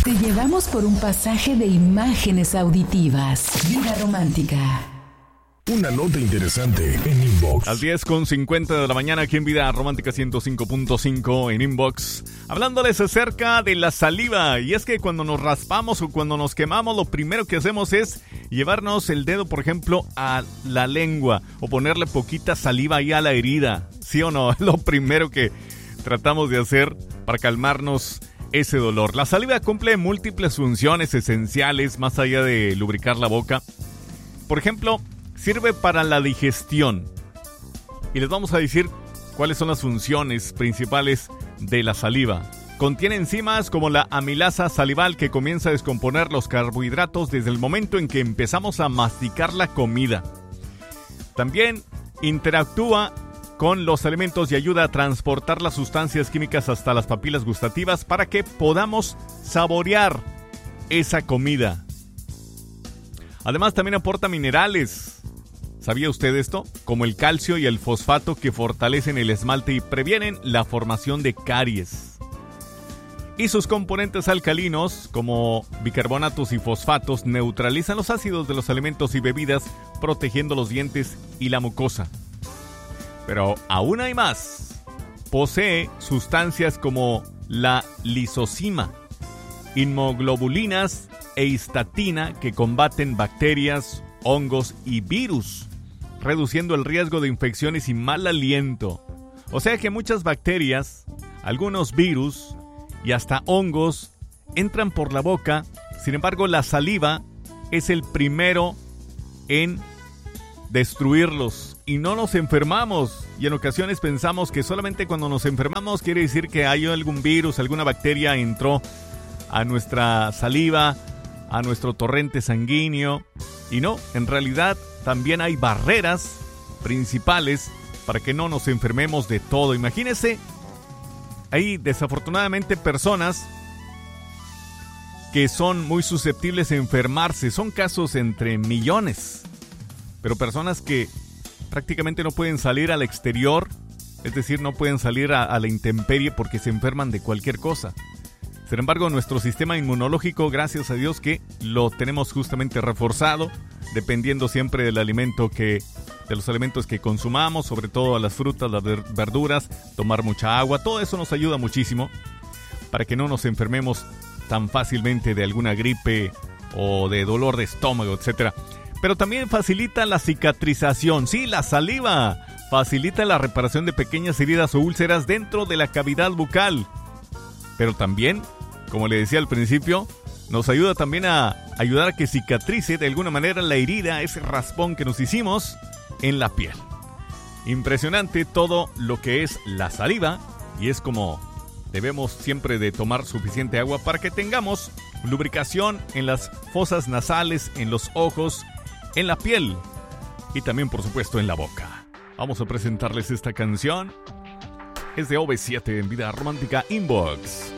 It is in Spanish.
Te llevamos por un pasaje de imágenes auditivas. Vida romántica. Una nota interesante en Inbox. A las 10:50 de la mañana aquí en Vida Romántica 105.5 en Inbox, hablándoles acerca de la saliva. Y es que cuando nos raspamos o cuando nos quemamos, lo primero que hacemos es llevarnos el dedo, por ejemplo, a la lengua o ponerle poquita saliva ahí a la herida. ¿Sí o no? Es lo primero que tratamos de hacer para calmarnos ese dolor. La saliva cumple múltiples funciones esenciales más allá de lubricar la boca. Por ejemplo, sirve para la digestión. Y les vamos a decir cuáles son las funciones principales de la saliva. Contiene enzimas como la amilasa salival que comienza a descomponer los carbohidratos desde el momento en que empezamos a masticar la comida. También interactúa con los alimentos y ayuda a transportar las sustancias químicas hasta las papilas gustativas para que podamos saborear esa comida. Además, también aporta minerales. ¿Sabía usted esto? Como el calcio y el fosfato que fortalecen el esmalte y previenen la formación de caries. Y sus componentes alcalinos, como bicarbonatos y fosfatos, neutralizan los ácidos de los alimentos y bebidas, protegiendo los dientes y la mucosa. Pero aún hay más. Posee sustancias como la lisozima, inmunoglobulinas e histatina que combaten bacterias, hongos y virus, reduciendo el riesgo de infecciones y mal aliento. O sea que muchas bacterias, algunos virus y hasta hongos entran por la boca. Sin embargo, la saliva es el primero en destruirlos y no nos enfermamos. Y en ocasiones pensamos que solamente cuando nos enfermamos quiere decir que hay algún virus, alguna bacteria entró a nuestra saliva, a nuestro torrente sanguíneo. Y no, en realidad también hay barreras principales para que no nos enfermemos de todo. Imagínense, hay desafortunadamente personas que son muy susceptibles a enfermarse. Son casos entre millones. Pero personas que prácticamente no pueden salir al exterior, es decir, no pueden salir a la intemperie porque se enferman de cualquier cosa. Sin embargo, nuestro sistema inmunológico, gracias a Dios que lo tenemos justamente reforzado, dependiendo siempre del alimento de los alimentos que consumamos, sobre todo las frutas, las verduras, tomar mucha agua, todo eso nos ayuda muchísimo para que no nos enfermemos tan fácilmente de alguna gripe o de dolor de estómago, etcétera. Pero también facilita la cicatrización. Sí, la saliva facilita la reparación de pequeñas heridas o úlceras dentro de la cavidad bucal. Pero también, como le decía al principio, nos ayuda también a ayudar a que cicatrice de alguna manera la herida, ese raspón que nos hicimos en la piel. Impresionante todo lo que es la saliva, y es como debemos siempre de tomar suficiente agua para que tengamos lubricación en las fosas nasales, en los ojos, en la piel y también, por supuesto, en la boca. Vamos a presentarles esta canción. Es de OV7 en Vida Romántica Inbox.